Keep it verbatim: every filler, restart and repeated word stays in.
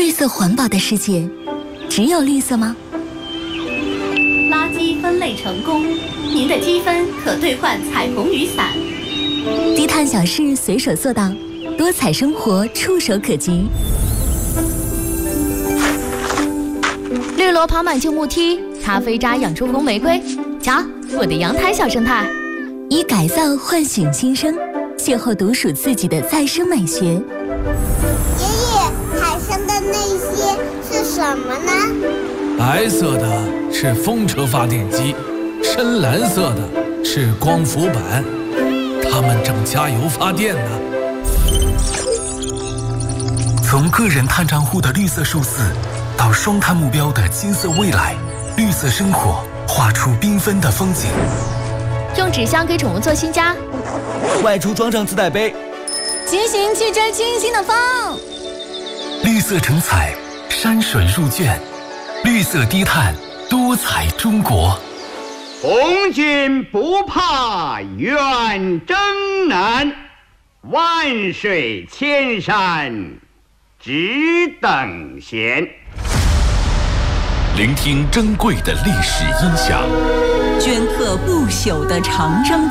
绿色环保的世界，只有绿色吗？ 垃圾分类成功，您的积分可兑换彩虹雨伞。 低碳小事随手做到，多彩生活触手可及。 绿萝跑满旧木梯，咖啡渣养出红玫瑰。瞧，我的阳台小生态。 以改造唤醒新生，邂逅独属自己的再生美学。 爷爷，海上的那些是什么呢？ 白色的是风车发电机，深蓝色的是光伏板，它们正加油发电呢。 从个人碳账户的绿色数字，到双碳目标的金色未来，绿色生活画出缤纷的风景。 用纸箱给宠物做新家， 外出装上自带杯， 骑行去追清新的风。 绿色成彩，山水入卷，绿色低碳，多彩中国。 红军不怕远征难，万水千山只等闲。 聆听珍贵的历史音响， 镌刻不朽的长征。